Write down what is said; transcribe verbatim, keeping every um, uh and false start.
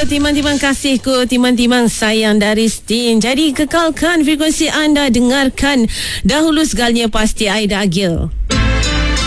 timang-timang kasihku, timang-timang sayang dari Stin. Jadi kekalkan frekuensi anda, dengarkan dahulu segalanya pasti Aida Agil.